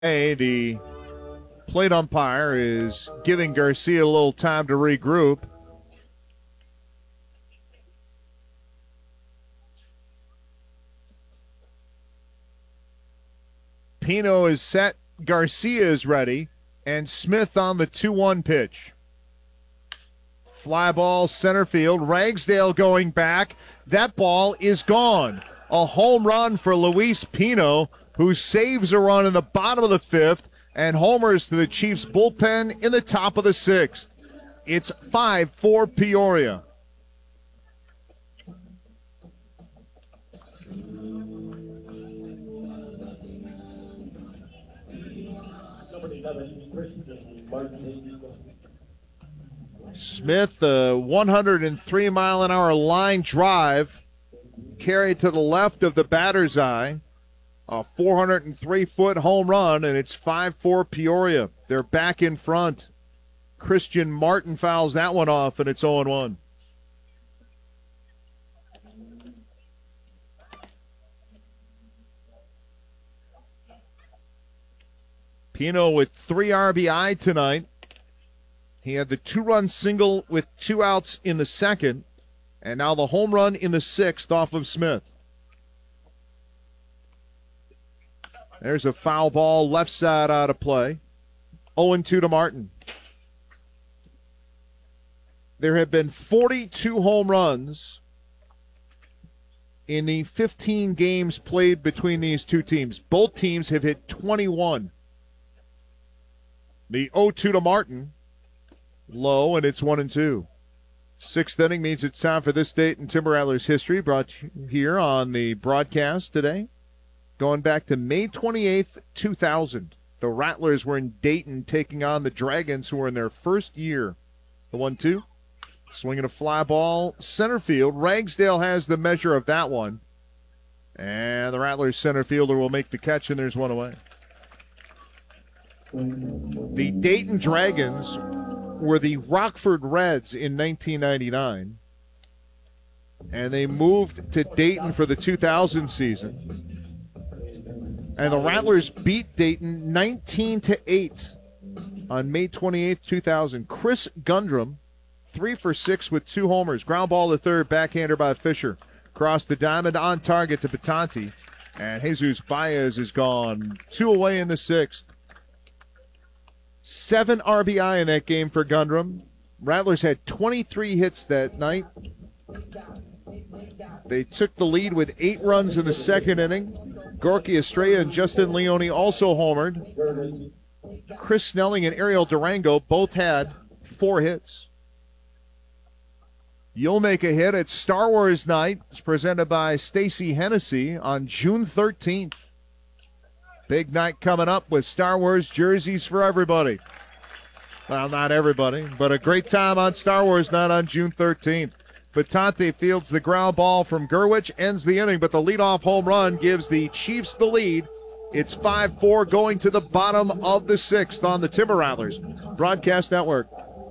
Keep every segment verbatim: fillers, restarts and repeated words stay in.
Hey, the plate umpire is giving Garcia a little time to regroup. Pino is set, Garcia is ready, and Smith on the two one pitch. Fly ball center field, Ragsdale going back. That ball is gone. A home run for Luis Pino, who saves a run in the bottom of the fifth and homers to the Chiefs bullpen in the top of the sixth. It's five four Peoria. Smith, a one hundred three mile an hour line drive, carried to the left of the batter's eye. A four hundred three foot home run, and it's five four Peoria. They're back in front. Christian Martin fouls that one off, and it's oh one. Pino with three R B I tonight. He had the two-run single with two outs in the second, and now the home run in the sixth off of Smith. There's a foul ball, left side out of play. oh two to Martin. There have been forty-two home runs in the fifteen games played between these two teams. Both teams have hit twenty-one. The oh two to Martin. Low, and it's one and two. Sixth inning means it's time for this date in Timber Rattlers history, brought here on the broadcast today. Going back to May twenty-eighth, two thousand. The Rattlers were in Dayton taking on the Dragons, who were in their first year. The one two. Swinging a fly ball, center field. Ragsdale has the measure of that one. And the Rattlers center fielder will make the catch, and there's one away. The Dayton Dragons were the Rockford Reds in nineteen ninety-nine. And they moved to Dayton for the two thousand season. And the Rattlers beat Dayton nineteen to eight on May twenty-eighth, two thousand. Chris Gundrum, three for six with two homers. Ground ball to third, backhander by Fisher. Across the diamond, on target to Batanti. And Jesus Baez is gone. Two away in the sixth. Seven R B I in that game for Gundrum. Rattlers had twenty-three hits that night. They took the lead with eight runs in the second inning. Gorky Estrella and Justin Leone also homered. Chris Snelling and Ariel Durango both had four hits. You'll make a hit at Star Wars Night. It's presented by Stacy Hennessy on June thirteenth. Big night coming up with Star Wars jerseys for everybody. Well, not everybody, but a great time on Star Wars Night on June thirteenth. Batanti fields the ground ball from Gerwich, ends the inning, but the leadoff home run gives the Chiefs the lead. It's five four going to the bottom of the sixth on the Timber Rattlers Broadcast Network.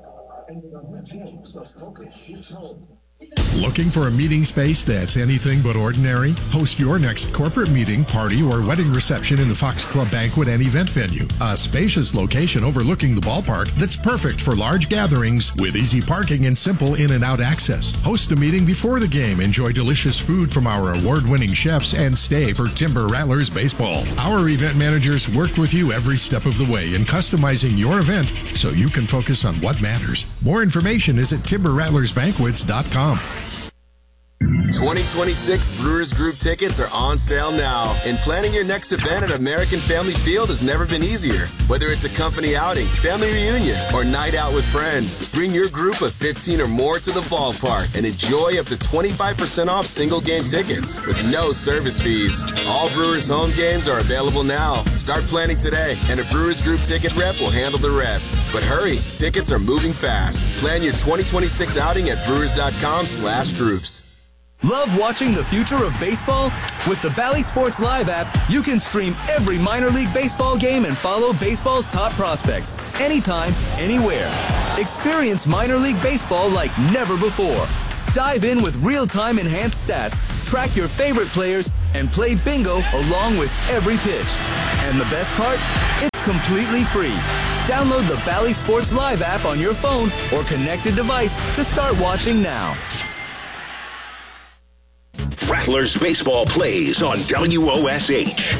Looking for a meeting space that's anything but ordinary? Host your next corporate meeting, party, or wedding reception in the Fox Club banquet and event venue. A spacious location overlooking the ballpark that's perfect for large gatherings with easy parking and simple in and out access. Host a meeting before the game, enjoy delicious food from our award-winning chefs, and stay for Timber Rattlers baseball. Our event managers work with you every step of the way in customizing your event so you can focus on what matters. More information is at timber rattlers banquets dot com. twenty twenty-six Brewers Group tickets are on sale now, and planning your next event at American Family Field has never been easier. Whether it's a company outing, family reunion, or night out with friends, bring your group of fifteen or more to the ballpark and enjoy up to twenty-five percent off single game tickets with no service fees. All Brewers home games are available now. Start planning today, and a Brewers Group ticket rep will handle the rest. But hurry, tickets are moving fast. Plan your twenty twenty-six outing at brewers dot com slash groups. Love watching the future of baseball? With the Bally Sports Live app, you can stream every minor league baseball game and follow baseball's top prospects anytime, anywhere. Experience minor league baseball like never before. Dive in with real-time enhanced stats, track your favorite players, and play bingo along with every pitch. And the best part? It's completely free. Download the Bally Sports Live app on your phone or connected device to start watching now. Rattlers Baseball plays on W O S H.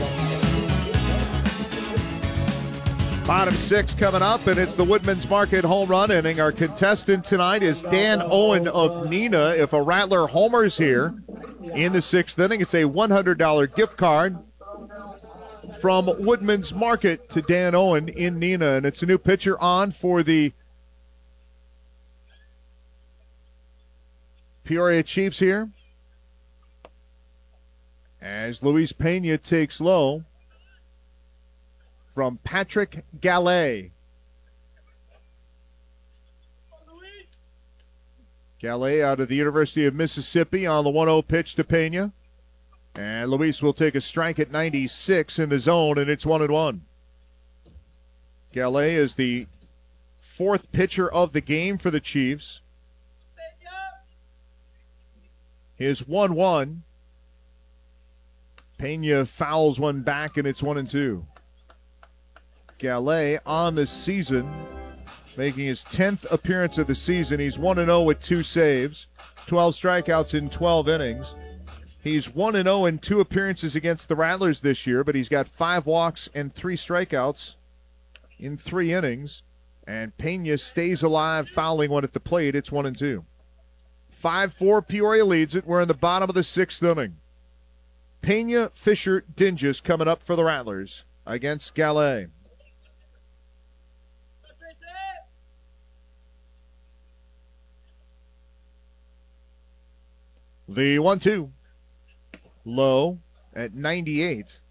Bottom six coming up, and it's the Woodman's Market home run inning. Our contestant tonight is Dan Owen of Neenah. If a Rattler homers here in the sixth inning, it's a one hundred dollars gift card from Woodman's Market to Dan Owen in Neenah. And it's a new pitcher on for the Peoria Chiefs here, as Luis Pena takes low from Patrick Gallet. Gallet out of the University of Mississippi on the one oh pitch to Pena. And Luis will take a strike at ninety-six in the zone, and it's one and one. Gallet is the fourth pitcher of the game for the Chiefs. His one one. Pena fouls one back, and it's one and two. Gallet on the season, making his tenth appearance of the season. He's one and oh with two saves, twelve strikeouts in twelve innings. He's one and oh in two appearances against the Rattlers this year, but he's got five walks and three strikeouts in three innings. And Pena stays alive, fouling one at the plate. It's one and two. five four, Peoria leads it. We're in the bottom of the sixth inning. Pena, Fisher, Dinges coming up for the Rattlers against Gallet. The one two. Low at ninety-eight.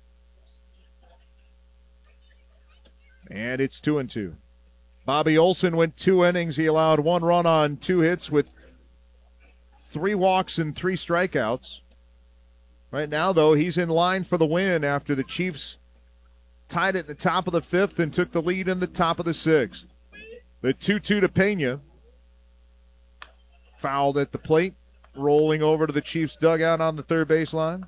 And it's two and two. Bobby Olson went two innings. He allowed one run on two hits with three walks and three strikeouts. Right now, though, he's in line for the win after the Chiefs tied at the top of the fifth and took the lead in the top of the sixth. The two two to Pena. Fouled at the plate. Rolling over to the Chiefs' dugout on the third baseline.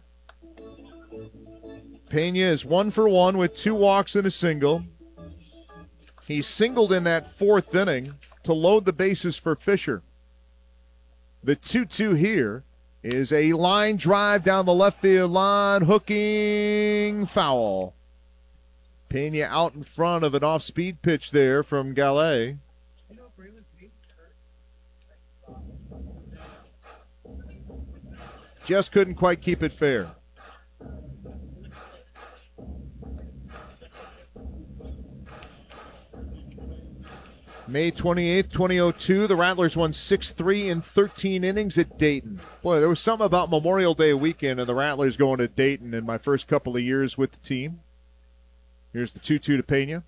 Pena is one for one with two walks and a single. He singled in that fourth inning to load the bases for Fisher. The two two here is a line drive down the left field line, hooking foul. Pena out in front of an off-speed pitch there from Gallet. Just couldn't quite keep it fair. May twenty-eighth, twenty oh two, the Rattlers won six three in thirteen innings at Dayton. Boy, there was something about Memorial Day weekend and the Rattlers going to Dayton in my first couple of years with the team. Here's the two two to Pena.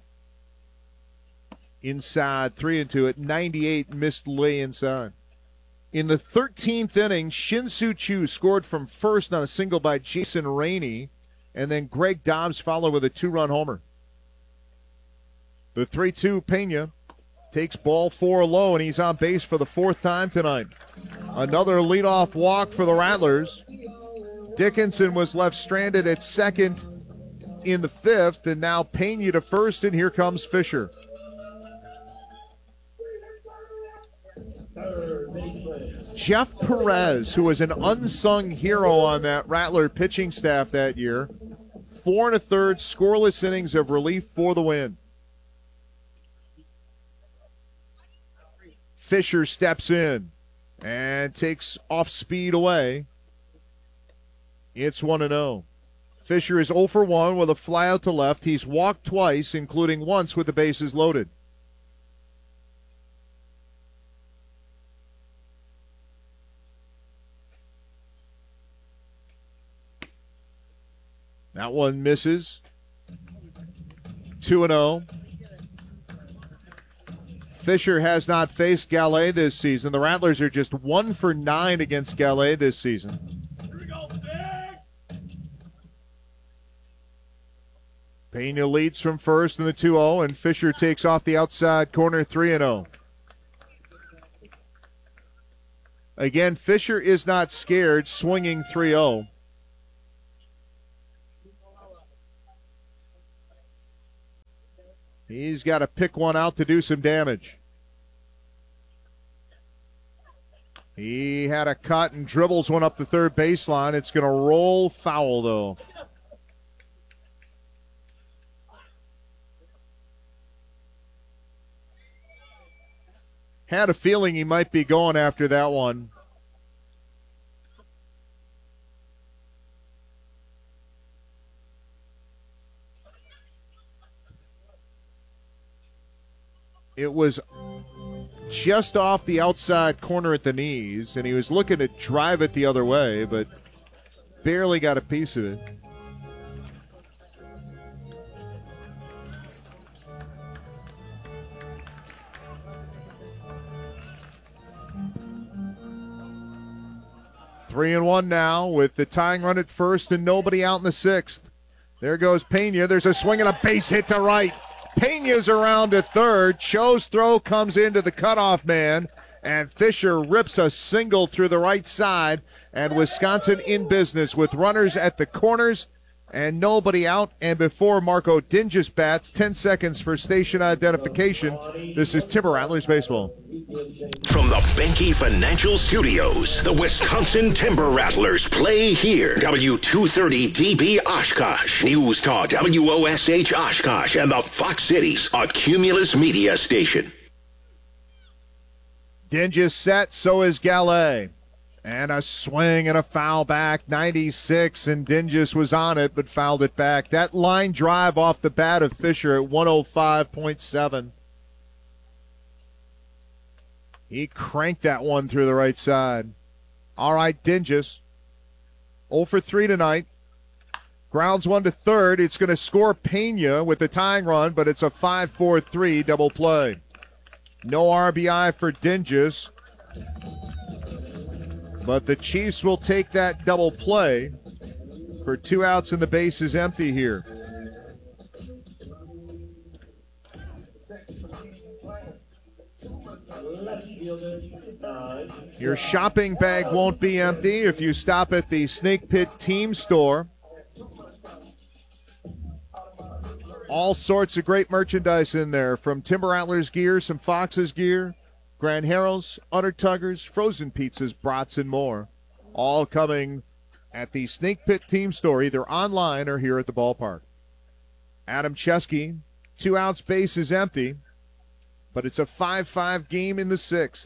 Inside, three and two at ninety-eight, missed lay inside. In the thirteenth inning, Shin-Soo Choo scored from first on a single by Jason Rainey, and then Greg Dobbs followed with a two-run homer. The three two, Pena takes ball four low, and he's on base for the fourth time tonight. Another leadoff walk for the Rattlers. Dickinson was left stranded at second in the fifth, and now Pena to first, and here comes Fisher. Jeff Perez, who was an unsung hero on that Rattler pitching staff that year, four and a third scoreless innings of relief for the win. Fisher steps in and takes off speed away. It's one and oh. Fisher is oh for one with a fly out to left. He's walked twice, including once with the bases loaded. That one misses. two and oh. Fisher has not faced Gallet this season. The Rattlers are just one for nine against Gallet this season. Here we go, Pena leads from first in the two oh, and Fisher takes off the outside corner three and oh. Again, Fisher is not scared, swinging three oh. He's got to pick one out to do some damage. He had a cut and dribbles one up the third baseline. It's going to roll foul, though. Had a feeling he might be going after that one. It was just off the outside corner at the knees, and he was looking to drive it the other way, but barely got a piece of it. Three and one now with the tying run at first and nobody out in the sixth. There goes Pena. There's a swing and a base hit to right. Pena's around to third. Cho's throw comes into the cutoff man, and Fisher rips a single through the right side, and Wisconsin in business with runners at the corners and nobody out. And before Marco Dinges bats, ten seconds for station identification. This is Timber Rattlers baseball. From the Benke Financial Studios, the Wisconsin Timber Rattlers play here. W two thirty D B Oshkosh, News Talk W O S H Oshkosh, and the Fox Cities, a Cumulus media station. Dinges set, so is Gallet. And a swing and a foul back, ninety-six, and Dinges was on it but fouled it back. That line drive off the bat of Fisher at one oh five point seven. He cranked that one through the right side. All right, Dinges, oh for three tonight. Grounds one to third. It's going to score Pena with the tying run, but it's a five four three double play. No R B I for Dinges. But the Chiefs will take that double play for two outs and the base is empty here. Your shopping bag won't be empty if you stop at the Snake Pit Team Store. All sorts of great merchandise in there, from Timber Rattlers gear, some Fox's gear, Grand Harrows, Undertuggers, frozen pizzas, brats, and more. All coming at the Snake Pit Team Store, either online or here at the ballpark. Adam Chesky, two outs, base is empty, but it's a five five game in the sixth.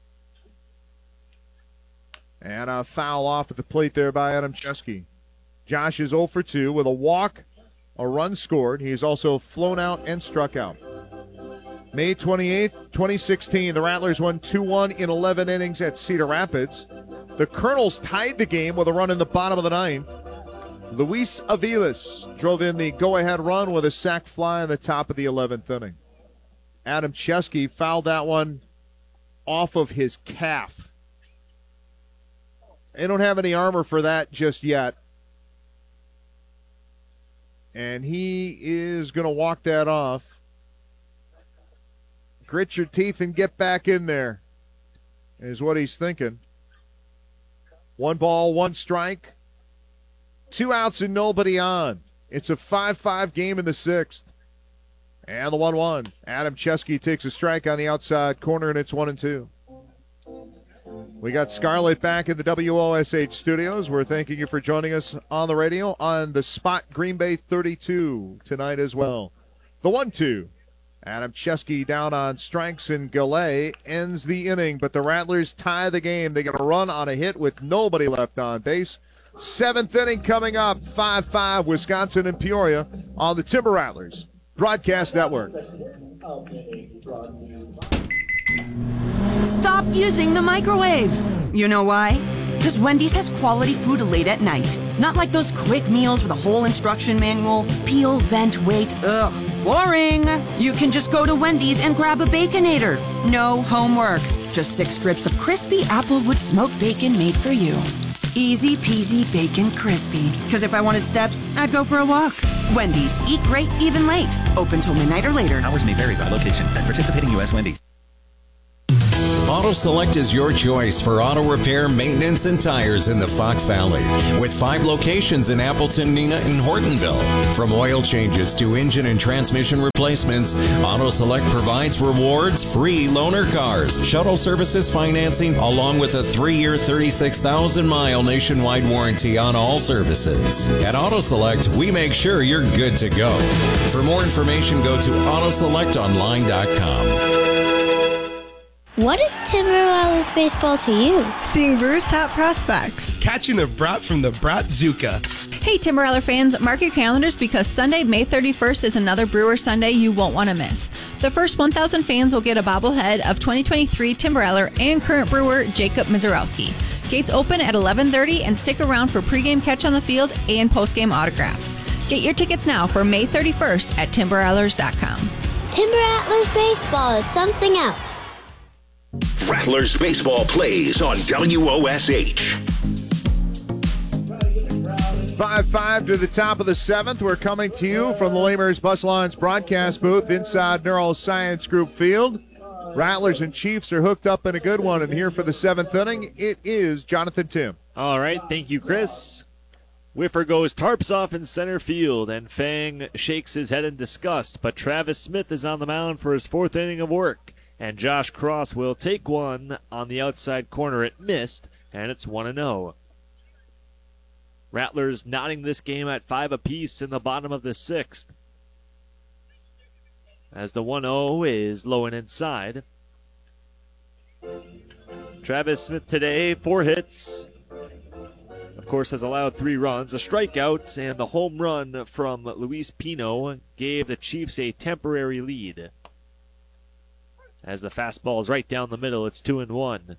And a foul off at the plate there by Adam Chesky. Josh is oh for two with a walk, a run scored. He's also flown out and struck out. May twenty-eighth, twenty sixteen, the Rattlers won two one in eleven innings at Cedar Rapids. The Colonels tied the game with a run in the bottom of the ninth. Luis Aviles drove in the go-ahead run with a sac fly in the top of the eleventh inning. Adam Chesky fouled that one off of his calf. They don't have any armor for that just yet. And he is going to walk that off. Grit your teeth and get back in there is what he's thinking. One ball, one strike. Two outs and nobody on. It's a five five game in the sixth. And the one one. Adam Chesky takes a strike on the outside corner, and it's one and two. We got Scarlett back in the W O S H studios. We're thanking you for joining us on the radio on the Spot Green Bay thirty-two tonight as well. The one two. Adam Chesky down on strikes, and Gallet ends the inning, but the Rattlers tie the game. They get a run on a hit with nobody left on base. Seventh inning coming up, five five, Wisconsin and Peoria on the Timber Rattlers Broadcast Network. Stop using the microwave. You know why? Because Wendy's has quality food late at night. Not like those quick meals with a whole instruction manual. Peel, vent, wait. Ugh, boring. You can just go to Wendy's and grab a Baconator. No homework. Just six strips of crispy Applewood smoked bacon made for you. Easy peasy bacon crispy. Because if I wanted steps, I'd go for a walk. Wendy's. Eat great, even late. Open till midnight or later. Hours may vary by location at participating U S Wendy's. Auto Select is your choice for auto repair, maintenance, and tires in the Fox Valley. With five locations in Appleton, Neenah, and Hortonville. From oil changes to engine and transmission replacements, Auto Select provides rewards, free loaner cars, shuttle services financing, along with a three-year, thirty-six thousand mile nationwide warranty on all services. At Auto Select, we make sure you're good to go. For more information, go to auto select online dot com. What is Timber Rattlers baseball to you? Seeing Brewers' top prospects. Catching the brat from the Brat-Zuka. Hey, Timber Rattler fans, mark your calendars because Sunday, May thirty-first is another Brewer Sunday you won't want to miss. The first one thousand fans will get a bobblehead of twenty twenty-three Timber Rattler and current brewer Jacob Mizorowski. Gates open at eleven thirty and stick around for pregame catch on the field and postgame autographs. Get your tickets now for May thirty-first at timber rattlers dot com. Timber Rattlers baseball is something else. Rattlers baseball plays on W O S H. five five to the top of the seventh. We're coming to you from the Lamers Bus Lines broadcast booth inside Neuroscience Group Field. Rattlers and Chiefs are hooked up in a good one, and here for the seventh inning, it is Jonathan Tim. All right, thank you, Chris. Whiffer goes tarps off in center field, and Fang shakes his head in disgust, but Travis Smith is on the mound for his fourth inning of work, and Josh Cross will take one on the outside corner. It missed, and it's one and oh. Rattlers knotting this game at five apiece in the bottom of the sixth, as the one oh is low and inside. Travis Smith today, four hits. Of course, has allowed three runs, a strikeout, and the home run from Luis Pino gave the Chiefs a temporary lead. As the fastball is right down the middle, it's two and one.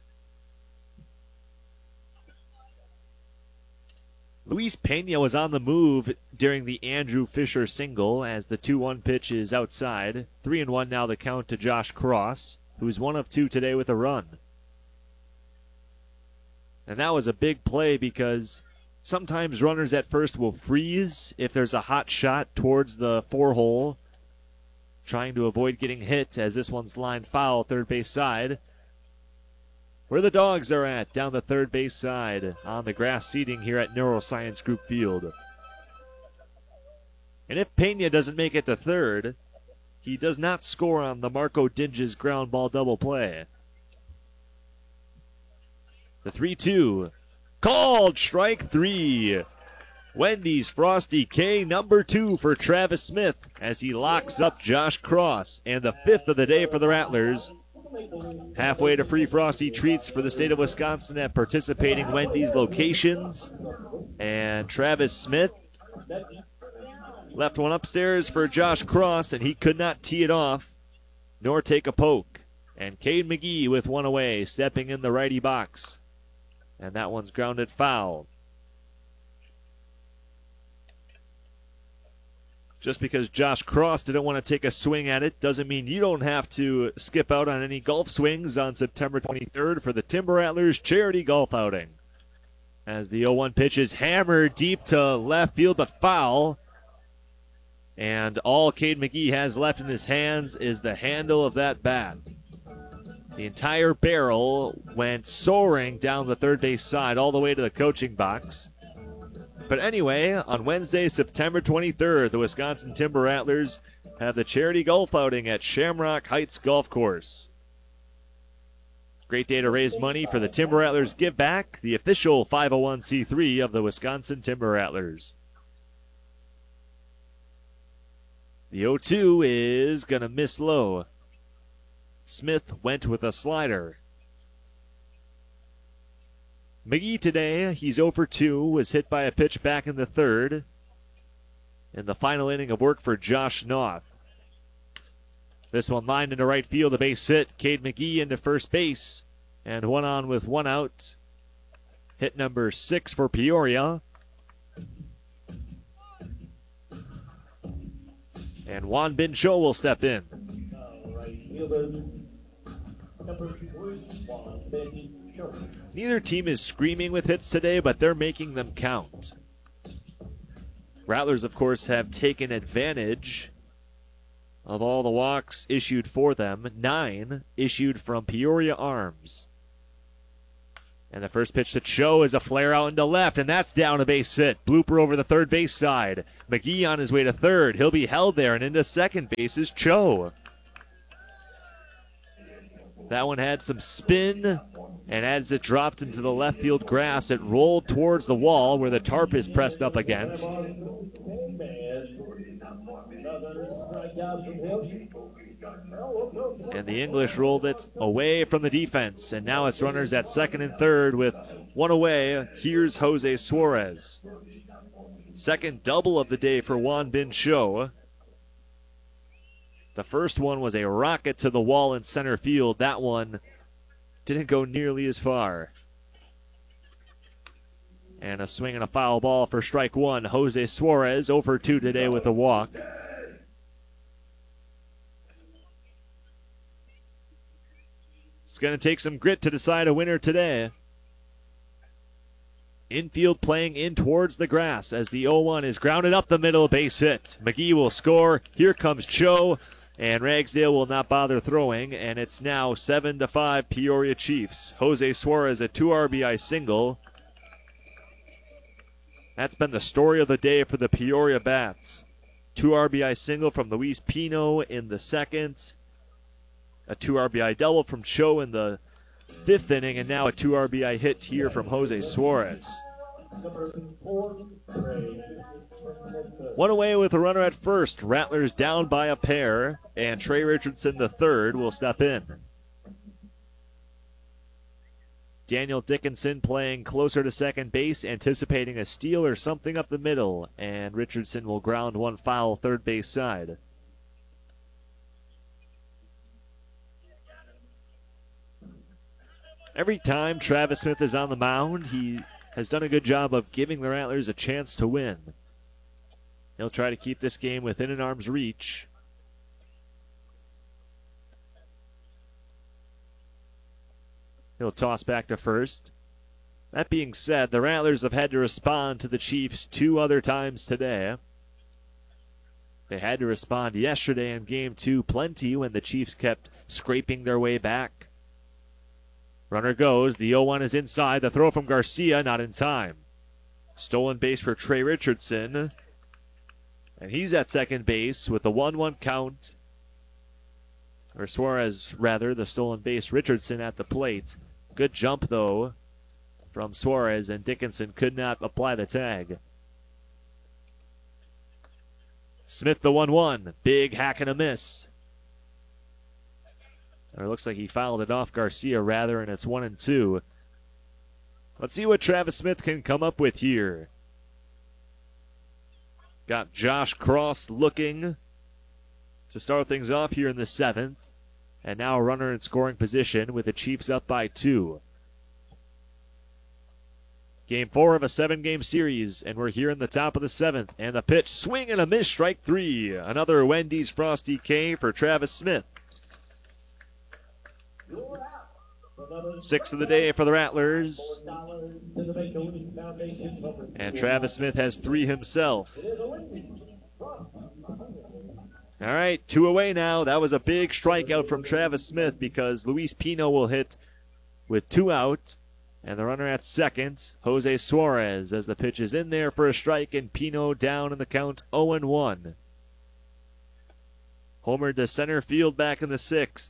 Luis Pena was on the move during the Andrew Fisher single as the two one pitch is outside. three and one now the count to Josh Cross, who's one of two today with a run. And that was a big play because sometimes runners at first will freeze if there's a hot shot towards the four hole, trying to avoid getting hit as this one's lined foul third base side. Where the Dogs are at, down the third base side on the grass seating here at Neuroscience Group Field. And if Pena doesn't make it to third, he does not score on the Marco Dinges ground ball double play. The three two. Called strike three. Wendy's Frosty K, number two for Travis Smith as he locks up Josh Cross. And the fifth of the day for the Rattlers. Halfway to free Frosty treats for the state of Wisconsin at participating Wendy's locations. And Travis Smith left one upstairs for Josh Cross, and he could not tee it off nor take a poke. And Cade McGee with one away, stepping in the righty box. And that one's grounded foul. Just because Josh Cross didn't want to take a swing at it doesn't mean you don't have to skip out on any golf swings on September twenty-third for the Timber Rattlers charity golf outing. As the oh one pitch is hammered deep to left field but foul. And all Cade McGee has left in his hands is the handle of that bat. The entire barrel went soaring down the third base side all the way to the coaching box. But anyway, on Wednesday, September twenty-third, the Wisconsin Timber Rattlers have the charity golf outing at Shamrock Heights Golf Course. Great day to raise money for the Timber Rattlers Give Back, the official five oh one c three of the Wisconsin Timber Rattlers. The oh two is going to miss low. Smith went with a slider. McGee today, he's oh for two, was hit by a pitch back in the third. In the final inning of work for Josh Noth. This one lined into right field, the base hit. Cade McGee into first base. And one on with one out. Hit number six for Peoria. And Juan Bin Cho will step in. Neither team is screaming with hits today, but they're making them count. Rattlers, of course, have taken advantage Of all the walks issued for them, nine issued from Peoria Arms. And the first pitch to Cho is a flare out into left, and that's down a base hit. Blooper over the third base side. McGee on his way to third. He'll be held there, and into second base is Cho. That one had some spin, and as it dropped into the left field grass, it rolled towards the wall where the tarp is pressed up against. And the English rolled it away from the defense, and now it's runners at second and third with one away. Here's Jose Suarez. Second double of the day for Juan Bin Cho. The first one was a rocket to the wall in center field. That one didn't go nearly as far. And a swing and a foul ball for strike one. Jose Suarez oh for two today with a walk. It's going to take some grit to decide a winner today. Infield playing in towards the grass as the oh one is grounded up the middle, base hit. McGee will score. Here comes Cho, and Ragsdale will not bother throwing, and it's now seven to five Peoria Chiefs. Jose Suarez a two R B I single. That's been the story of the day for the Peoria Bats. Two R B I single from Luis Pino in the second. A two R B I double from Cho in the fifth inning, and now a two R B I hit here from Jose Suarez. One away with a runner at first. Rattlers down by a pair, and Trey Richardson the third will step in. Daniel Dickinson playing closer to second base, anticipating a steal or something up the middle, and Richardson will ground one foul third base side. Every time Travis Smith is on the mound, he has done a good job of giving the Rattlers a chance to win. He'll try to keep this game within an arm's reach. He'll toss back to first. That being said, the Rattlers have had to respond to the Chiefs two other times today. They had to respond yesterday in game two plenty when the Chiefs kept scraping their way back. Runner goes. The oh one is inside. The throw from Garcia, not in time. Stolen base for Trey Richardson. And he's at second base with the one one count. Or Suarez, rather, the stolen base. Richardson at the plate. Good jump, though, from Suarez, and Dickinson could not apply the tag. Smith the one one. Big hack and a miss. Or it looks like he fouled it off Garcia, rather, and it's one and two. Let's see what Travis Smith can come up with here. Got Josh Cross looking to start things off here in the seventh. And now a runner in scoring position with the Chiefs up by two. Game four of a seven-game series, and we're here in the top of the seventh. And the pitch, swing and a miss, strike three. Another Wendy's Frosty K for Travis Smith. Sixth of the day for the Rattlers. And Travis Smith has three himself. All right, two away now. That was a big strikeout from Travis Smith because Luis Pino will hit with two out. And the runner at second, Jose Suarez, as the pitch is in there for a strike, and Pino down in the count oh and one. Homer to center field back in the sixth.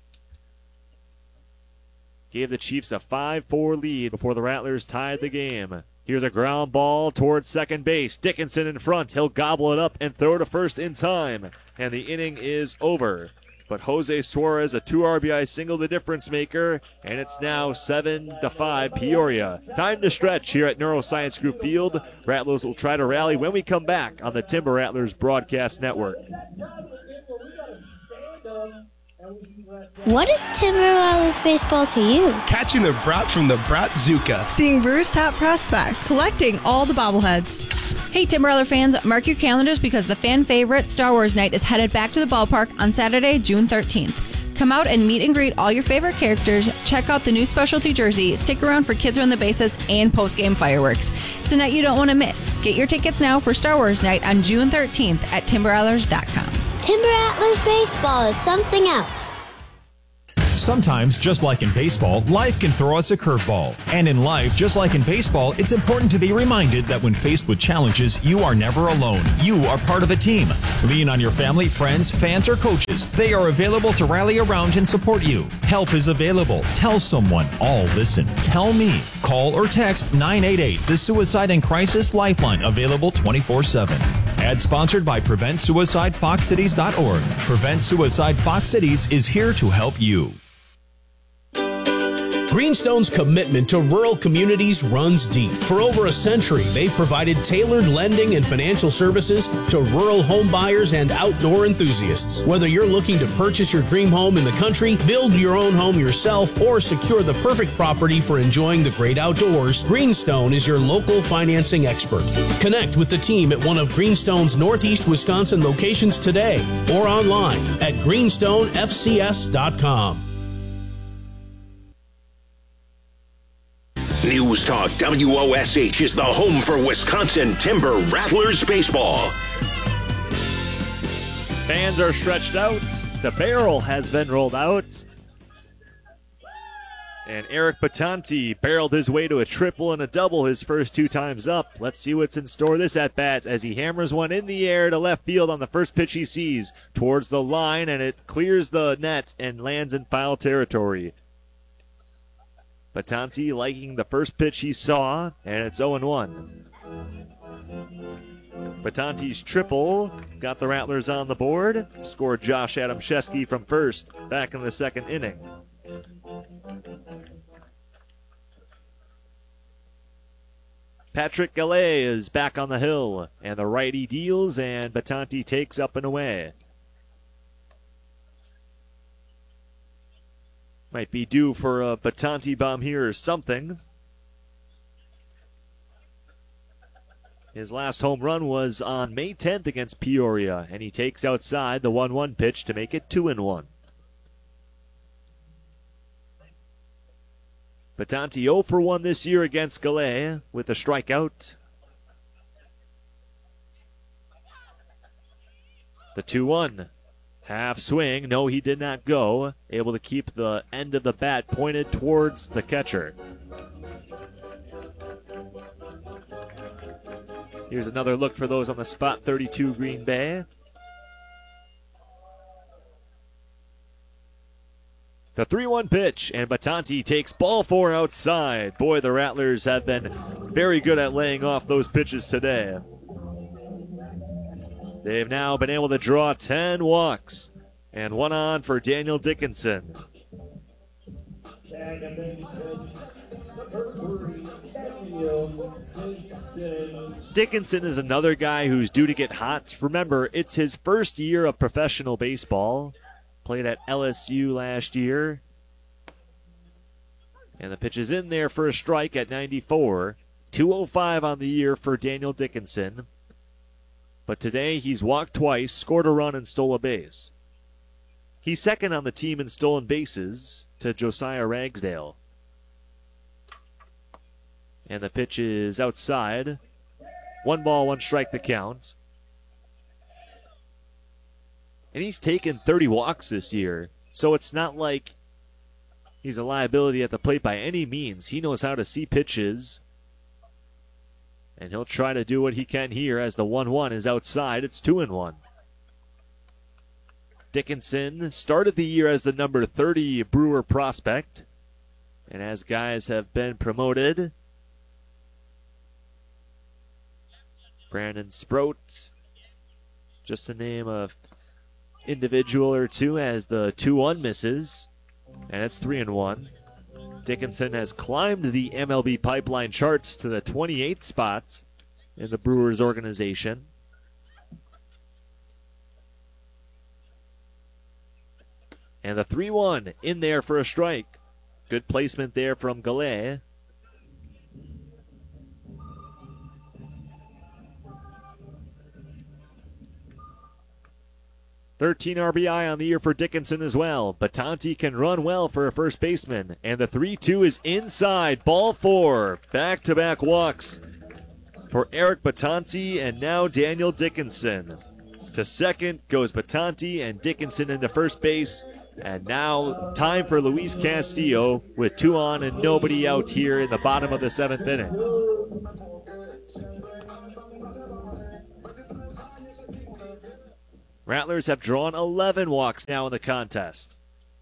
Gave the Chiefs a five four lead before the Rattlers tied the game. Here's a ground ball towards second base. Dickinson in front. He'll gobble it up and throw to first in time. And the inning is over. But Jose Suarez, a two R B I single, the difference maker. And it's now seven to five Peoria. Time to stretch here at Neuroscience Group Field. Rattlers will try to rally when we come back on the Timber Rattlers Broadcast Network. What is Timber Rattlers baseball to you? Catching the brat from the Brat-Zuka. Seeing Brewers top prospects. Collecting all the bobbleheads. Hey, Timber Rattler fans, mark your calendars because the fan favorite Star Wars Night is headed back to the ballpark on Saturday, June thirteenth. Come out and meet and greet all your favorite characters, check out the new specialty jersey, stick around for Kids Run the Bases, and post-game fireworks. It's a night you don't want to miss. Get your tickets now for Star Wars Night on June thirteenth at timber rattlers dot com. Timber Rattlers baseball is something else. Sometimes, just like in baseball, life can throw us a curveball. And in life, just like in baseball, it's important to be reminded that when faced with challenges, you are never alone. You are part of a team. Lean on your family, friends, fans, or coaches. They are available to rally around and support you. Help is available. Tell someone. All listen. Tell me. Call or text nine eight eight, the Suicide and Crisis Lifeline, available twenty-four seven. Ad sponsored by Prevent Suicide Fox Cities dot org. Prevent Suicide Fox Cities is here to help you. Greenstone's commitment to rural communities runs deep. For over a century, they've provided tailored lending and financial services to rural home buyers and outdoor enthusiasts. Whether you're looking to purchase your dream home in the country, build your own home yourself, or secure the perfect property for enjoying the great outdoors, Greenstone is your local financing expert. Connect with the team at one of Greenstone's Northeast Wisconsin locations today or online at greenstone f c s dot com. News Talk W O S H is the home for Wisconsin Timber Rattlers baseball. Fans are stretched out. The barrel has been rolled out. And Eric Batanti barreled his way to a triple and a double his first two times up. Let's see what's in store this at-bat as he hammers one in the air to left field on the first pitch he sees towards the line, and it clears the net and lands in foul territory. Batanti liking the first pitch he saw, and it's oh one. Batanti's triple got the Rattlers on the board. Scored Josh Adamczewski from first back in the second inning. Patrick Gallet is back on the hill, and the righty deals, and Batanti takes up and away. Might be due for a Batanti bomb here or something. His last home run was on May tenth against Peoria, and he takes outside the one one pitch to make it two and one. Batanti oh for one this year against Gallet with a strikeout. The two one. Half swing. No, he did not go. Able to keep the end of the bat pointed towards the catcher. Here's another look for those on the spot thirty-two Green Bay. The three one pitch, and Batanti takes ball four outside. Boy, the Rattlers have been very good at laying off those pitches today. They've now been able to draw ten walks, and one on for Daniel Dickinson. Dickinson is another guy who's due to get hot. Remember, it's his first year of professional baseball. Played at L S U last year. And the pitch is in there for a strike at ninety-four. two oh five on the year for Daniel Dickinson. But today he's walked twice, scored a run, and stole a base. He's second on the team in stolen bases to Josiah Ragsdale. And the pitch is outside. One ball, one strike the count. And he's taken thirty walks this year, so it's not like he's a liability at the plate by any means. He knows how to see pitches. And he'll try to do what he can here as the one one is outside. It's two and one. Dickinson started the year as the number thirty Brewer prospect. And as guys have been promoted, Brandon Sproat, just to name a individual or two, as the two one misses. And it's three and one. Dickinson has climbed the M L B pipeline charts to the twenty-eighth spot in the Brewers organization. And the three one in there for a strike. Good placement there from Gallet. thirteen R B I on the year for Dickinson as well. Batanti can run well for a first baseman. And the three two is inside. Ball four. Back-to-back walks for Eric Batanti and now Daniel Dickinson. To second goes Batanti and Dickinson into first base. And now time for Luis Castillo with two on and nobody out here in the bottom of the seventh inning. Rattlers have drawn eleven walks now in the contest.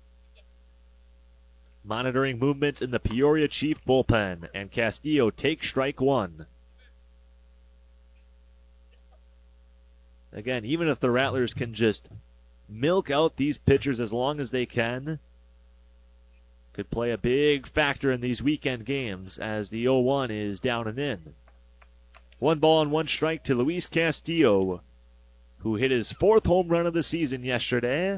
Monitoring movement in the Peoria Chief bullpen, and Castillo takes strike one. Again, even if the Rattlers can just milk out these pitchers as long as they can, could play a big factor in these weekend games as the oh one is down and in. One ball and one strike to Luis Castillo, who hit his fourth home run of the season yesterday.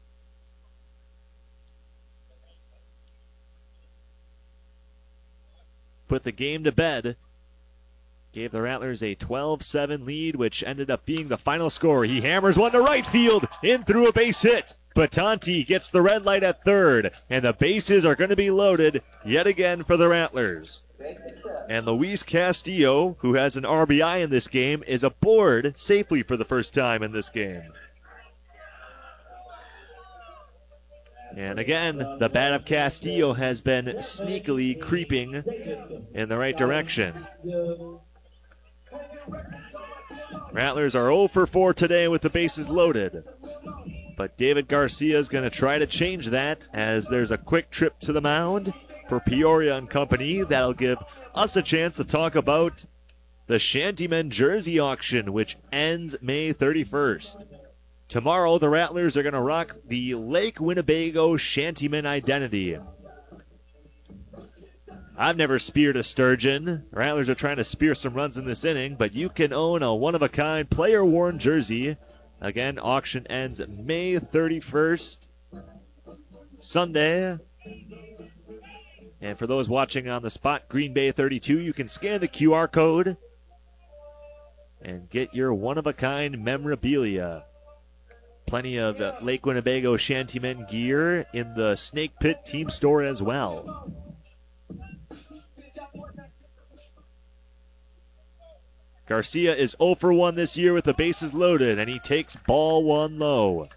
Put the game to bed. Gave the Rattlers a twelve seven lead, which ended up being the final score. He hammers one to right field, in through a base hit. Batanti gets the red light at third, and the bases are going to be loaded yet again for the Rattlers. And Luis Castillo, who has an R B I in this game, is aboard safely for the first time in this game. And again, the bat of Castillo has been sneakily creeping in the right direction. Rattlers are oh for four today with the bases loaded. But David Garcia is going to try to change that as there's a quick trip to the mound for Peoria and company. That'll give us a chance to talk about the Shantymen jersey auction, which ends May thirty-first. Tomorrow, the Rattlers are going to rock the Lake Winnebago Shantymen identity. I've never speared a sturgeon. Rattlers are trying to spear some runs in this inning, but you can own a one-of-a-kind player-worn jersey. Again, auction ends May thirty-first, Sunday. And for those watching on the spot, Green Bay thirty-two, you can scan the Q R code and get your one-of-a-kind memorabilia. Plenty of uh, Lake Winnebago Shantymen gear in the Snake Pit team store as well. Garcia is oh for one this year with the bases loaded, and he takes ball one low.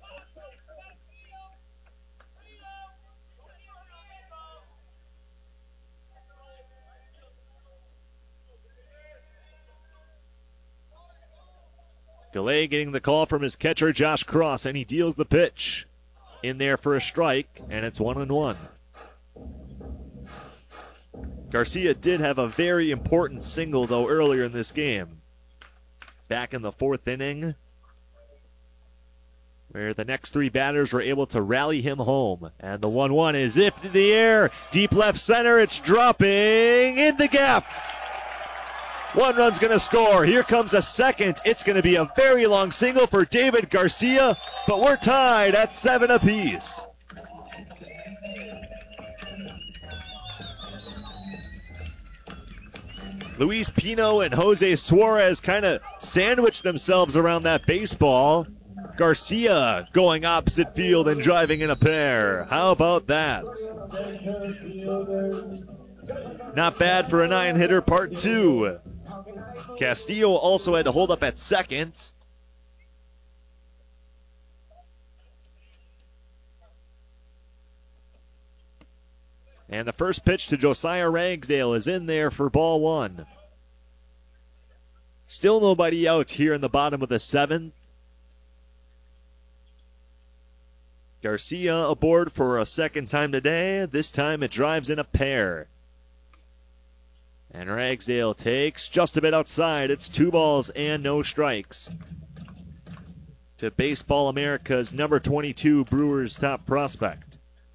Gallet getting the call from his catcher, Josh Cross, and he deals the pitch in there for a strike, and it's one and one. Garcia did have a very important single, though, earlier in this game. Back in the fourth inning, where the next three batters were able to rally him home. And the one one is zipped in the air. Deep left center. It's dropping in the gap. One run's going to score. Here comes a second. It's going to be a very long single for David Garcia, but we're tied at seven apiece. Luis Pino and Jose Suarez kind of sandwiched themselves around that baseball. Garcia going opposite field and driving in a pair. How about that? Not bad for a nine-hitter, part two. Castillo also had to hold up at second. And the first pitch to Josiah Ragsdale is in there for ball one. Still nobody out here in the bottom of the seventh. Garcia aboard for a second time today. This time it drives in a pair. And Ragsdale takes just a bit outside. It's two balls and no strikes to Baseball America's number twenty-two Brewers top prospect.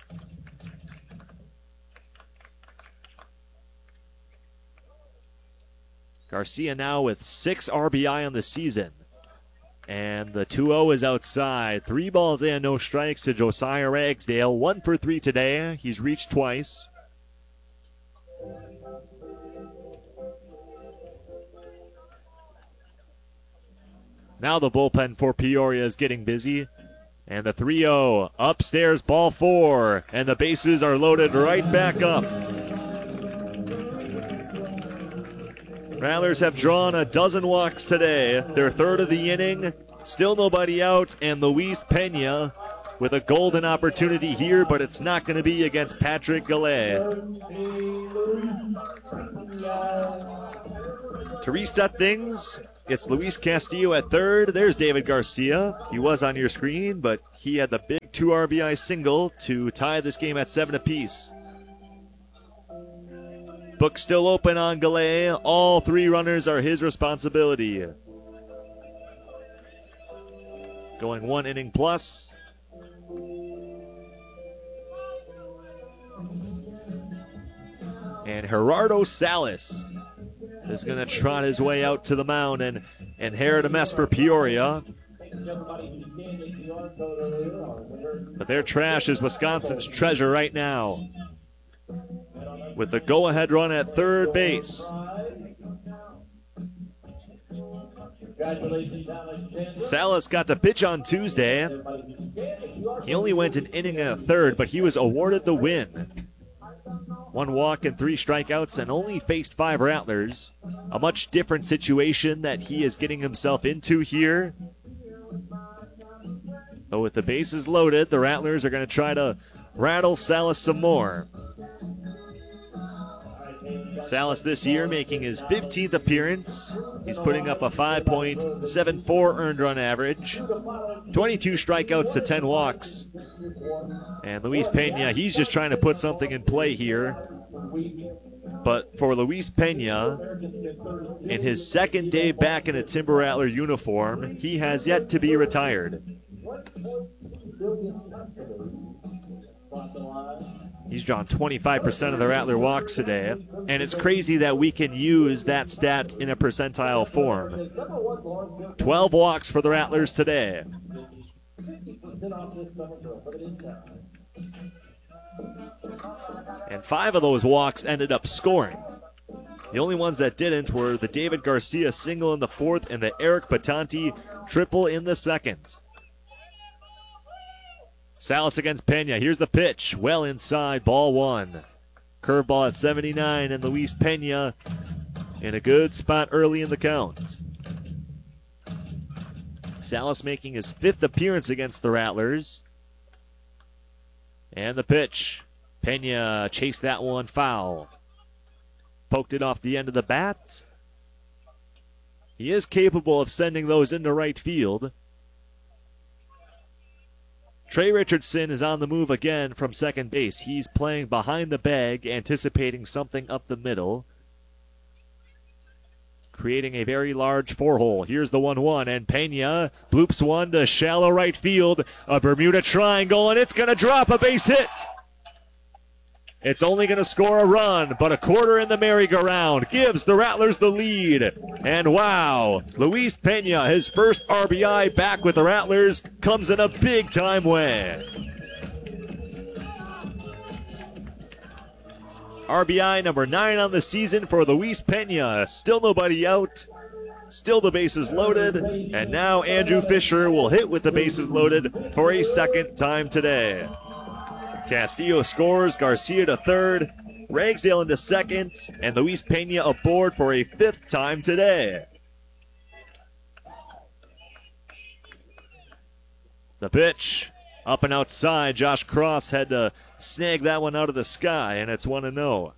Garcia now with six R B I on the season. And the two oh is outside. Three balls and no strikes to Josiah Ragsdale. One for three today. He's reached twice. Now the bullpen for Peoria is getting busy. And the three oh upstairs, ball four. And the bases are loaded right back up. Rattlers have drawn a dozen walks today. Their third of the inning. Still nobody out, and Luis Pena with a golden opportunity here, but it's not going to be against Patrick Gallet. To reset things, it's Luis Castillo at third. There's David Garcia. He was on your screen, but he had the big two R B I single to tie this game at seven apiece. Book still open on Gallet. All three runners are his responsibility. Going one inning plus. And Gerardo Salas is going to trot his way out to the mound and inherit a mess for Peoria. But their trash is Wisconsin's treasure right now. With the go-ahead run at third base. Salas got to pitch on Tuesday. He only went an inning and a third, but he was awarded the win. One walk and three strikeouts and only faced five Rattlers. A much different situation that he is getting himself into here. But with the bases loaded, the Rattlers are going to try to rattle Salas some more. Salas this year making his fifteenth appearance. He's putting up a five point seven four earned run average. twenty-two strikeouts to ten walks. And Luis Pena, he's just trying to put something in play here. But for Luis Pena, in his second day back in a Timber Rattler uniform, he has yet to be retired. He's drawn twenty-five percent of the Rattler walks today, and it's crazy that we can use that stat in a percentile form. twelve walks for the Rattlers today. And five of those walks ended up scoring. The only ones that didn't were the David Garcia single in the fourth and the Eric Batanti triple in the second. Salas against Pena. Here's the pitch. Well inside. Ball one. Curveball at seventy-nine, and Luis Pena in a good spot early in the count. Salas making his fifth appearance against the Rattlers. And the pitch. Pena chased that one foul. Poked it off the end of the bat. He is capable of sending those into right field. Trey Richardson is on the move again from second base. He's playing behind the bag, anticipating something up the middle. Creating a very large four-hole. Here's the one one, and Pena bloops one to shallow right field. A Bermuda Triangle, and it's going to drop a base hit. It's only going to score a run, but a quarter in the merry-go-round gives the Rattlers the lead. And wow, Luis Pena, his first R B I back with the Rattlers, comes in a big-time way. R B I number nine on the season for Luis Pena. Still nobody out. Still the bases loaded. And now Andrew Fisher will hit with the bases loaded for a second time today. Castillo scores, Garcia to third, Ragsdale into second, and Luis Pena aboard for a fifth time today. The pitch, up and outside. Josh Cross had to snag that one out of the sky, and it's one and oh.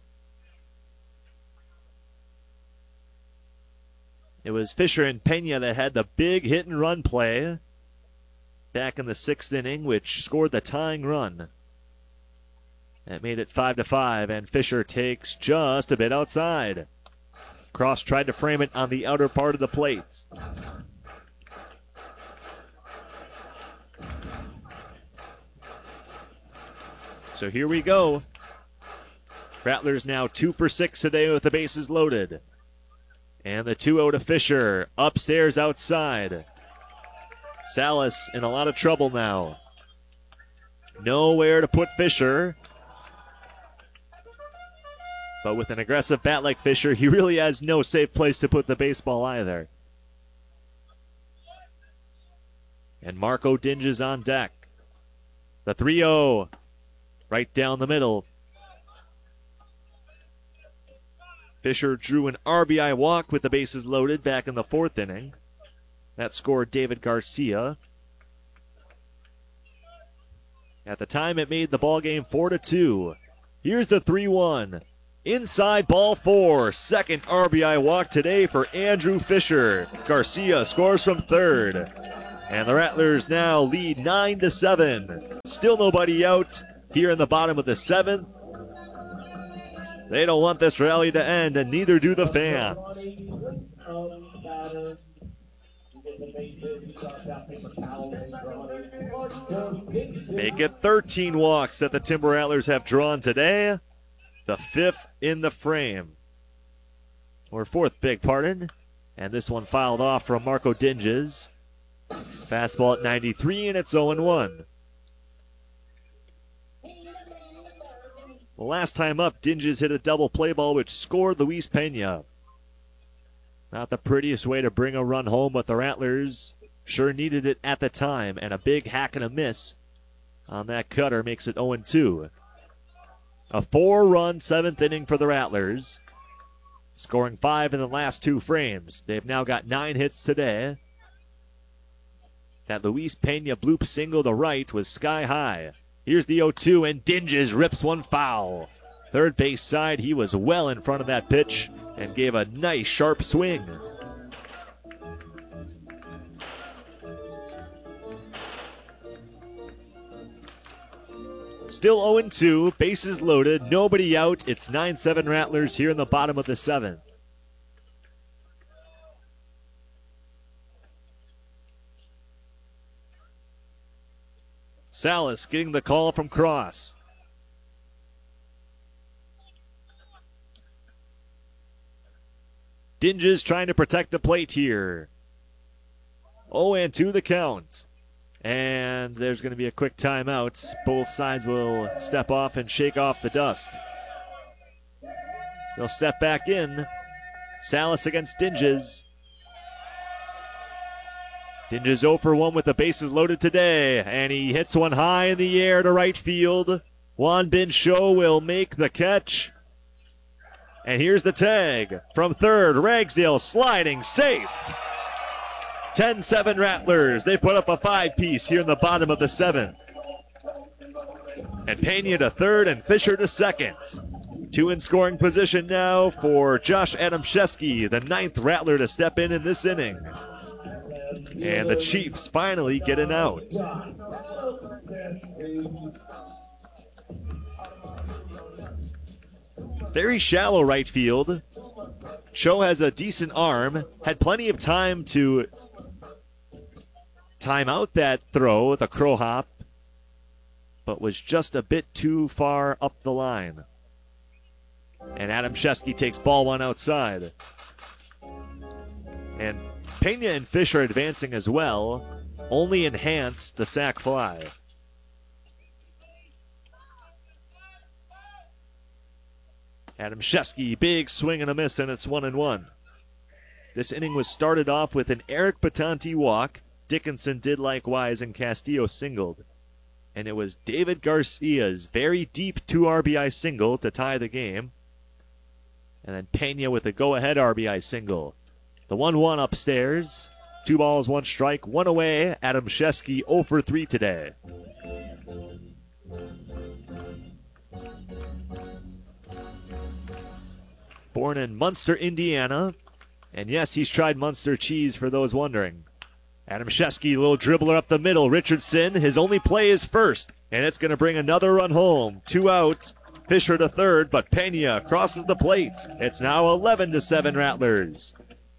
It was Fisher and Pena that had the big hit and run play back in the sixth inning, which scored the tying run. That made it five to five, and Fisher takes just a bit outside. Cross tried to frame it on the outer part of the plate. So here we go. Rattlers now two for six today with the bases loaded. And the two oh to Fisher. Upstairs outside. Salas in a lot of trouble now. Nowhere to put Fisher. But with an aggressive bat like Fisher, he really has no safe place to put the baseball either. And Marco Dinges on deck. The three oh. Right down the middle. Fisher drew an R B I walk with the bases loaded back in the fourth inning. That scored David Garcia. At the time, it made the ball game four to two. Here's the three one. Inside ball four. Second R B I walk today for Andrew Fisher. Garcia scores from third. And the Rattlers now lead nine to seven. Still nobody out here in the bottom of the seventh. They don't want this rally to end, and neither do the fans. Make it thirteen walks that the Timber Rattlers have drawn today. The fifth in the frame. Or fourth, big pardon. And this one fouled off from Marco Dinges. Fastball at ninety-three, and it's oh one. The last time up, Dinges hit a double play ball which scored Luis Pena. Not the prettiest way to bring a run home, but the Rattlers sure needed it at the time, and a big hack and a miss on that cutter makes it oh two. A four-run seventh inning for the Rattlers, scoring five in the last two frames. They've now got nine hits today. That Luis Pena bloop single to right was sky high. Here's the oh two, and Dinges rips one foul. Third base side, he was well in front of that pitch and gave a nice sharp swing. Still oh two, bases loaded, nobody out. It's nine seven Rattlers here in the bottom of the seventh. Salas getting the call from Cross. Dinges trying to protect the plate here. oh two the count. And there's going to be a quick timeout. Both sides will step off and shake off the dust. They'll step back in. Salas against Dinges. Dinges oh for one with the bases loaded today. And he hits one high in the air to right field. Juan Bin Cho will make the catch. And here's the tag from third. Ragsdale sliding safe. ten seven Rattlers. They put up a five-piece here in the bottom of the seventh. And Pena to third and Fisher to second. Two in scoring position now for Josh Adamczewski, the ninth Rattler to step in in this inning. And the Chiefs finally get an out. Very shallow right field. Cho has a decent arm. Had plenty of time to time out that throw, the crow hop, but was just a bit too far up the line. And Adamczewski takes ball one outside. And Pena and Fisher advancing as well only enhance the sac fly. Adamczewski, big swing and a miss, and it's one and one. This inning was started off with an Eric Batanti walk. Dickinson did likewise, and Castillo singled. And it was David Garcia's very deep two R B I single to tie the game. And then Pena with a go-ahead R B I single. The one one upstairs. Two balls, one strike, one away. Adamczewski oh for three today. Born in Munster, Indiana. And yes, he's tried Munster cheese for those wondering. Adamczewski, little dribbler up the middle. Richardson, his only play is first. And it's going to bring another run home. Two out. Fisher to third, but Pena crosses the plate. It's now eleven to seven Rattlers.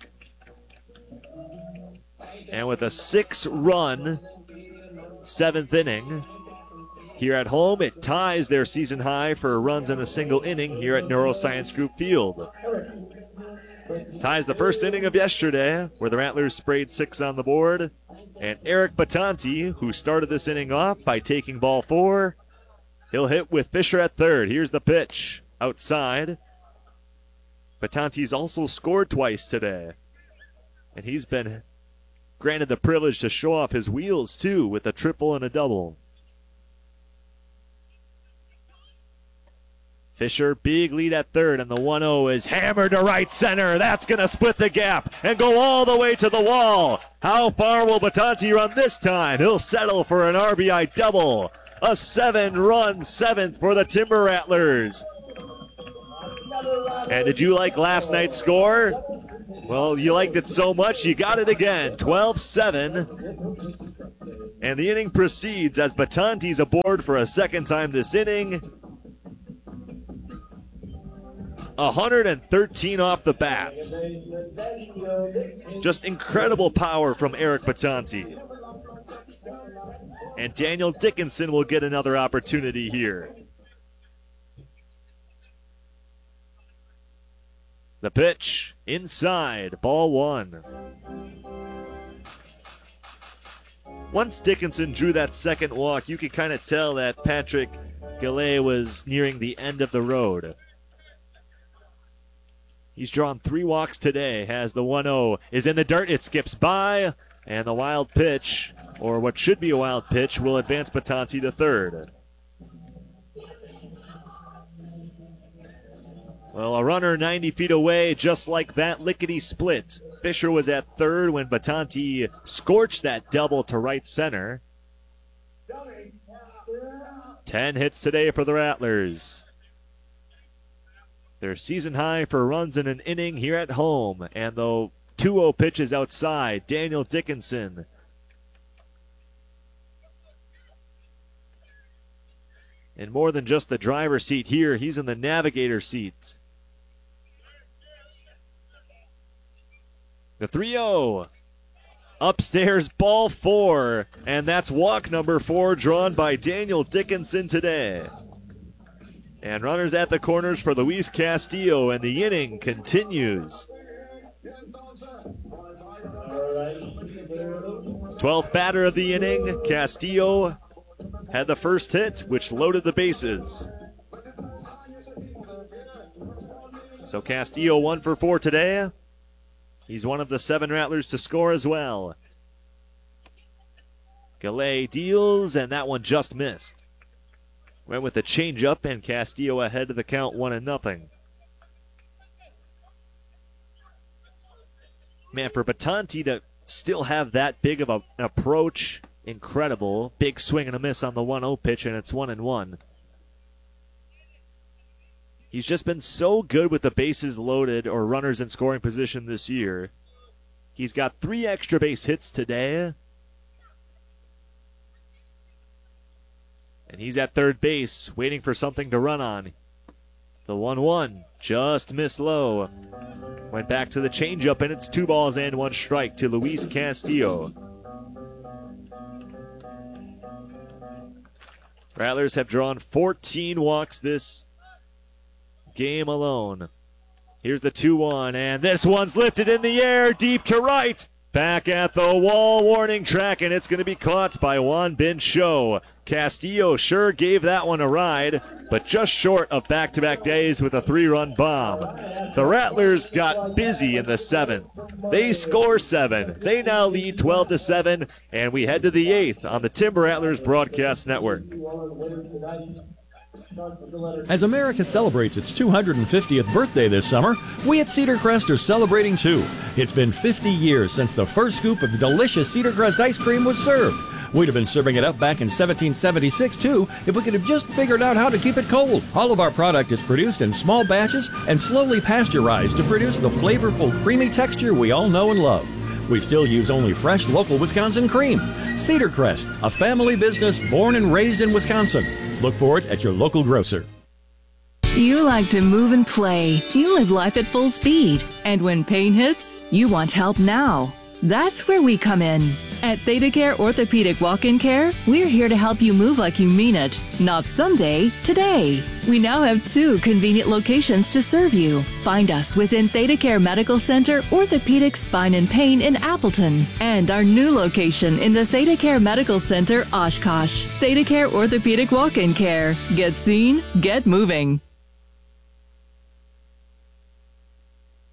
And with a six-run seventh inning, here at home, it ties their season high for runs in a single inning here at Neuroscience Group Field. Ties the first inning of yesterday, where the Rattlers sprayed six on the board. And Eric Batanti, who started this inning off by taking ball four, he'll hit with Fisher at third. Here's the pitch outside. Batanti's also scored twice today. And he's been granted the privilege to show off his wheels, too, with a triple and a double. Fisher, big lead at third, and the one oh is hammered to right center. That's going to split the gap and go all the way to the wall. How far will Batanti run this time? He'll settle for an R B I double. A seven-run seventh for the Timber Rattlers. And did you like last night's score? Well, you liked it so much, you got it again. twelve seven. And the inning proceeds as Batanti's aboard for a second time this inning. one hundred thirteen off the bat. Just incredible power from Eric Batanti. And Daniel Dickinson will get another opportunity here. The pitch inside, ball one. Once Dickinson drew that second walk, you could kind of tell that Patrick Galley was nearing the end of the road. He's drawn three walks today, has the one oh, is in the dirt, it skips by, and the wild pitch, or what should be a wild pitch, will advance Batanti to third. Well, a runner ninety feet away, just like that lickety-split. Fisher was at third when Batanti scorched that double to right center. Ten hits today for the Rattlers. Their season high for runs in an inning here at home. And the two oh pitch is outside. Daniel Dickinson. In more than just the driver's seat here, he's in the navigator seat. The three oh. Upstairs, ball four. And that's walk number four drawn by Daniel Dickinson today. And runners at the corners for Luis Castillo, and the inning continues. twelfth batter of the inning, Castillo had the first hit, which loaded the bases. So Castillo one for four today. He's one of the seven Rattlers to score as well. Galley deals, and that one just missed. Went with the changeup, and Castillo ahead of the count, one and nothing. Man, for Batanti to still have that big of a, an approach, incredible. Big swing and a miss on the one oh pitch, and it's one and one. He's just been so good with the bases loaded or runners in scoring position this year. He's got three extra base hits today. And he's at third base, waiting for something to run on. The one one just missed low. Went back to the changeup, and it's two balls and one strike to Luis Castillo. Rattlers have drawn fourteen walks this game alone. Here's the two one, and this one's lifted in the air, deep to right. Back at the wall warning track, and it's going to be caught by Juan Bin Show. Castillo sure gave that one a ride, but just short of back-to-back days with a three-run bomb. The Rattlers got busy in the seventh. They score seven. They now lead twelve to seven, and we head to the eighth on the Timber Rattlers Broadcast Network. As America celebrates its two hundred fiftieth birthday this summer, we at Cedar Crest are celebrating too. It's been fifty years since the first scoop of delicious Cedar Crest ice cream was served. We'd have been serving it up back in seventeen seventy-six too if we could have just figured out how to keep it cold. All of our product is produced in small batches and slowly pasteurized to produce the flavorful, creamy texture we all know and love. We still use only fresh, local Wisconsin cream. Cedar Crest, a family business born and raised in Wisconsin. Look for it at your local grocer. You like to move and play. You live life at full speed. And when pain hits, you want help now. That's where we come in. At ThedaCare Orthopedic Walk-In Care, we're here to help you move like you mean it. Not someday, today. We now have two convenient locations to serve you. Find us within ThedaCare Medical Center, Orthopedic Spine and Pain in Appleton, and our new location in the ThedaCare Medical Center, Oshkosh. ThedaCare Orthopedic Walk-In Care. Get seen, get moving.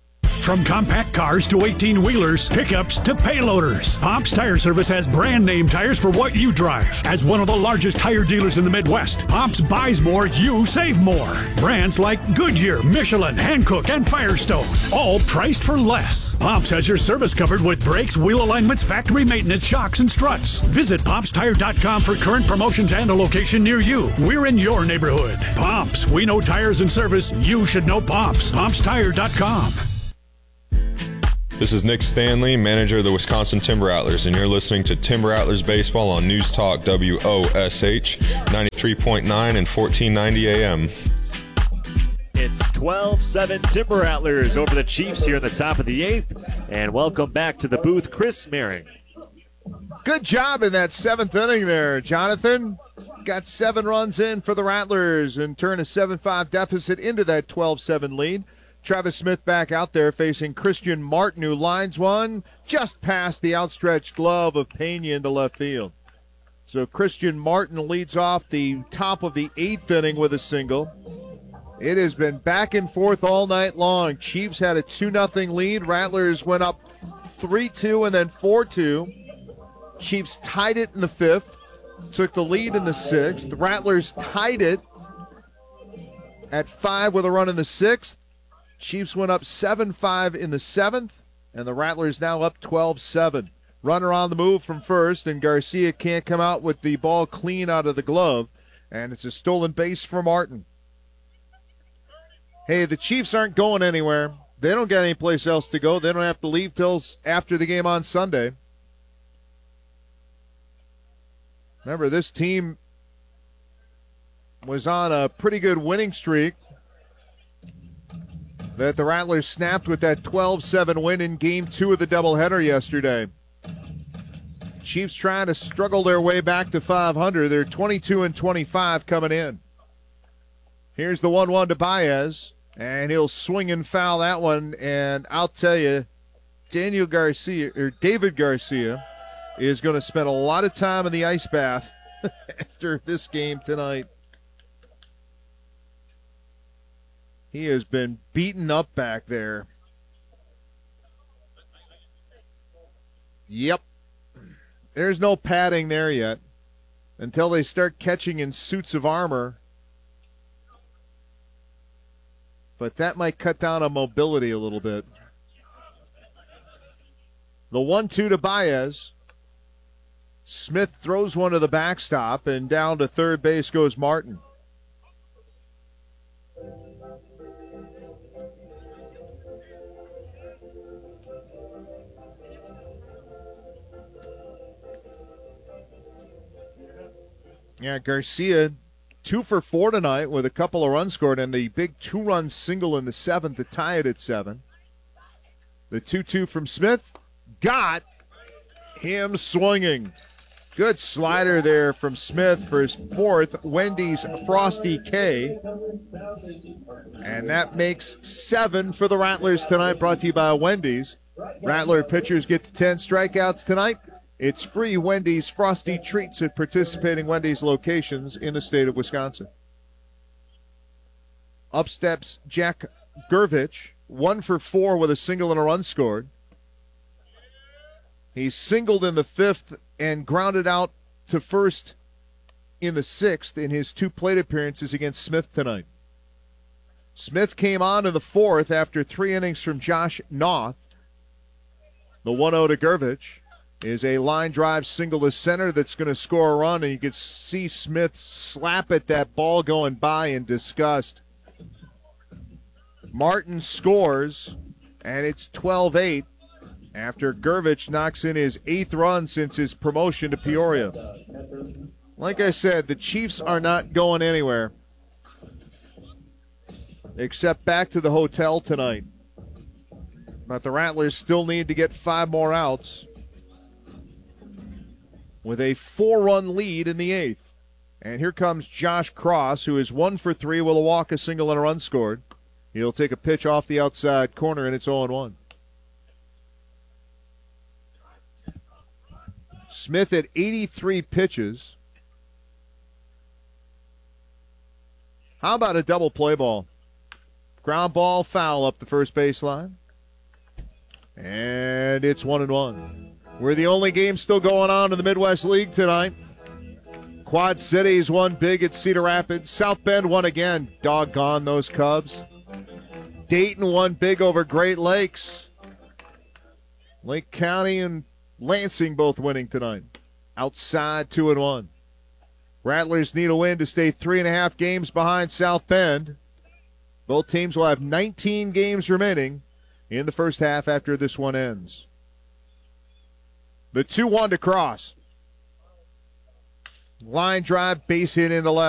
From compact cars to eighteen-wheelers, pickups to payloaders, Pomp's Tire Service has brand name tires for what you drive. As one of the largest tire dealers in the Midwest, Pomp's buys more, you save more. Brands like Goodyear, Michelin, Hankook, and Firestone, all priced for less. Pomp's has your service covered with brakes, wheel alignments, factory maintenance, shocks, and struts. Visit pomps tire dot com for current promotions and a location near you. We're in your neighborhood. Pomps, we know tires and service. You should know Pomps. pomps tire dot com. This is Nick Stanley, manager of the Wisconsin Timber Rattlers, and you're listening to Timber Rattlers Baseball on News Talk W O S H ninety-three point nine and fourteen ninety A M. It's twelve seven Timber Rattlers over the Chiefs here in the top of the eighth. And welcome back to the booth, Chris Mehring. Good job in that seventh inning there, Jonathan. Got seven runs in for the Rattlers and turned a seven five deficit into that twelve seven lead. Travis Smith back out there facing Christian Martin, who lines one just past the outstretched glove of Pena into left field. So Christian Martin leads off the top of the eighth inning with a single. It has been back and forth all night long. Chiefs had a two nothing lead. Rattlers went up three two and then four two. Chiefs tied it in the fifth, took the lead in the sixth. The Rattlers tied it at five with a run in the sixth. Chiefs went up seven five in the seventh, and the Rattlers now up twelve seven. Runner on the move from first, and Garcia can't come out with the ball clean out of the glove, and it's a stolen base for Martin. Hey, the Chiefs aren't going anywhere. They don't got any place else to go. They don't have to leave till after the game on Sunday. Remember, this team was on a pretty good winning streak that the Rattlers snapped with that twelve seven win in game two of the doubleheader yesterday. Chiefs trying to struggle their way back to five hundred. They're twenty-two and twenty-five coming in. Here's the one one to Baez, and he'll swing and foul that one, and I'll tell you, Daniel Garcia, or David Garcia, is going to spend a lot of time in the ice bath after this game tonight. He has been beaten up back there. Yep. There's no padding there yet until they start catching in suits of armor. But that might cut down on mobility a little bit. The one two to Baez. Smith throws one to the backstop, and down to third base goes Martin. Yeah, Garcia, two for four tonight with a couple of runs scored, and the big two-run single in the seventh to tie it at seven. The two two from Smith got him swinging. Good slider there from Smith for his fourth, Wendy's Frosty K. And that makes seven for the Rattlers tonight, brought to you by Wendy's. Rattler pitchers get to ten strikeouts tonight. It's free Wendy's Frosty Treats at participating Wendy's locations in the state of Wisconsin. Up steps Jack Gervich, one for four with a single and a run scored. He singled in the fifth and grounded out to first in the sixth in his two plate appearances against Smith tonight. Smith came on in the fourth after three innings from Josh Noth. The one oh to Gervich is a line drive single to center that's going to score a run, and you can see Smith slap at that ball going by in disgust. Martin scores, and it's twelve eight after Gervich knocks in his eighth run since his promotion to Peoria. Like I said, the Chiefs are not going anywhere except back to the hotel tonight. But the Rattlers still need to get five more outs with a four-run lead in the eighth. And here comes Josh Cross, who is one for three with a walk, a single, and a run scored. He'll take a pitch off the outside corner, and it's oh one. Smith at eighty-three pitches. How about a double play ball? Ground ball, foul up the first baseline. And it's one and one. We're the only game still going on in the Midwest League tonight. Quad Cities won big at Cedar Rapids. South Bend won again. Doggone those Cubs. Dayton won big over Great Lakes. Lake County and Lansing both winning tonight. Outside two and one. Rattlers need a win to stay three and a half games behind South Bend. Both teams will have nineteen games remaining in the first half after this one ends. The two one to Cross. Line drive, base hit into left.